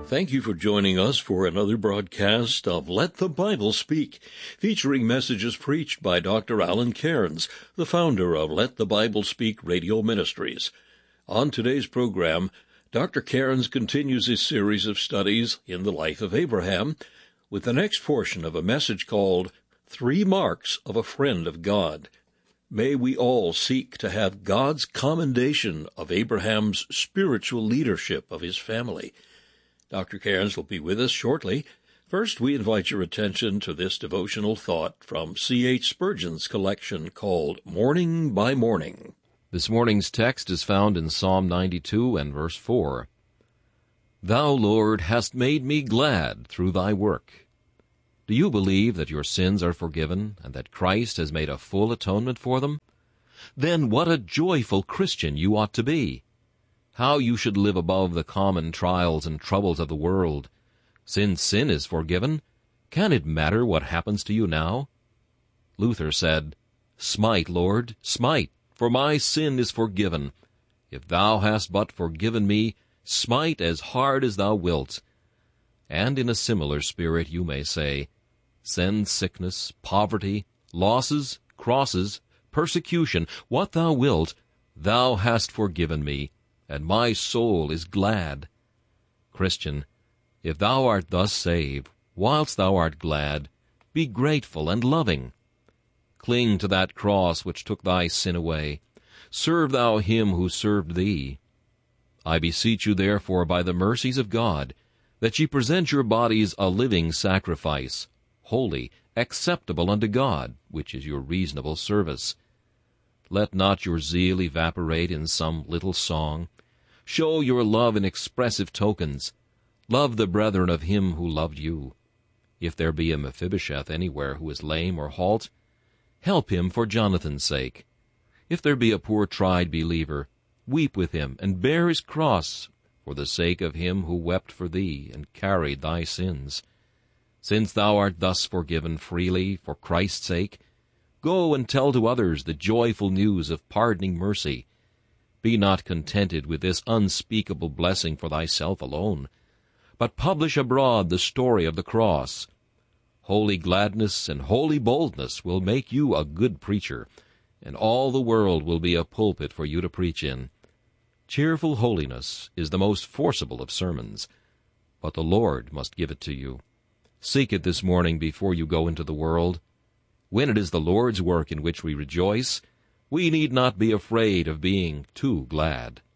Thank you for joining us for another broadcast of Let the Bible Speak, featuring messages preached by Dr. Alan Cairns, the founder of Let the Bible Speak Radio Ministries. On today's program, Dr. Cairns continues his series of studies in the life of Abraham with the next portion of a message called 3 Marks of a Friend of God. May we all seek to have God's commendation of Abraham's spiritual leadership of his family. Dr. Cairns will be with us shortly. First, we invite your attention to this devotional thought from C.H. Spurgeon's collection called Morning by Morning. This morning's text is found in Psalm 92 and verse 4. Thou, Lord, hast made me glad through thy work. Do you believe that your sins are forgiven and that Christ has made a full atonement for them? Then what a joyful Christian you ought to be! How you should live above the common trials and troubles of the world. Since sin is forgiven, can it matter what happens to you now? Luther said, Smite, Lord, smite, for my sin is forgiven. If thou hast but forgiven me, smite as hard as thou wilt. And in a similar spirit you may say, Send sickness, poverty, losses, crosses, persecution, what thou wilt, thou hast forgiven me, and my soul is glad. Christian, if thou art thus saved, whilst thou art glad, be grateful and loving. Cling to that cross which took thy sin away. Serve thou him who served thee. I beseech you therefore by the mercies of God, that ye present your bodies a living sacrifice, holy, acceptable unto God, which is your reasonable service. Let not your zeal evaporate in some little song. Show your love in expressive tokens. Love the brethren of him who loved you. If there be a Mephibosheth anywhere who is lame or halt, help him for Jonathan's sake. If there be a poor tried believer, weep with him and bear his cross for the sake of him who wept for thee and carried thy sins. Since thou art thus forgiven freely for Christ's sake, go and tell to others the joyful news of pardoning mercy. Be not contented with this unspeakable blessing for thyself alone, but publish abroad the story of the cross. Holy gladness and holy boldness will make you a good preacher, and all the world will be a pulpit for you to preach in. Cheerful holiness is the most forcible of sermons, but the Lord must give it to you. Seek it this morning before you go into the world. When it is the Lord's work in which we rejoice, we need not be afraid of being too glad.